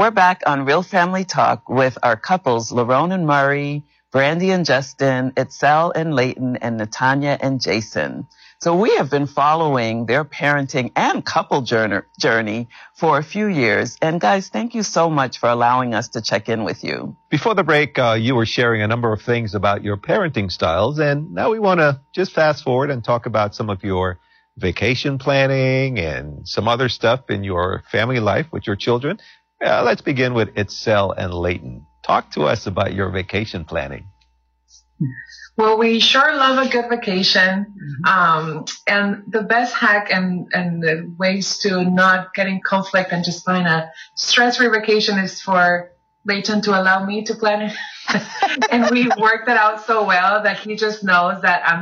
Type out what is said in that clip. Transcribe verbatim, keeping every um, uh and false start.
We're back on Real Family Talk with our couples, Lerone and Murray, Brandy and Justin, Itzel and Leighton, and Natanya and Jason. So we have been following their parenting and couple journey for a few years. And guys, thank you so much for allowing us to check in with you. Before the break, uh, you were sharing a number of things about your parenting styles. And now we want to just fast forward and talk about some of your vacation planning and some other stuff in your family life with your children. Uh, let's begin with Itzel and Leighton. Talk to us about your vacation planning. Well, we sure love a good vacation. Um, and the best hack and, and the ways to not get in conflict and just find a stress-free vacation is for Leighton to allow me to plan it. And we worked it out so well that he just knows that I'm